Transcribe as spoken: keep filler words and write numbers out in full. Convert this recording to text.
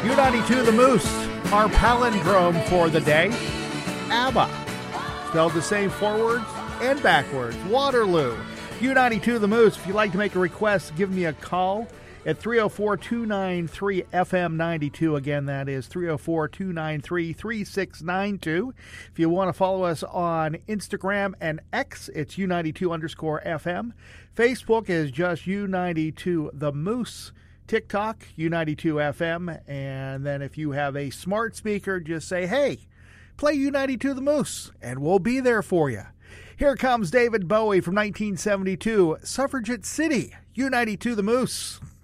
U ninety-two The Moose, our palindrome for the day. ABBA, spelled the same forwards and backwards. Waterloo. U ninety-two The Moose. If you'd like to make a request, give me a call at three oh four, two nine three, F M ninety-two. Again, that is three oh four, two nine three, three six nine two. If you want to follow us on Instagram and X, it's U ninety-two underscore F M. Facebook is just U ninety-two The Moose. TikTok, U ninety-two F M. And then if you have a smart speaker, just say, hey, play U ninety-two The Moose, and we'll be there for you. Here comes David Bowie from nineteen seventy-two, Suffragette City, U ninety-two The Moose.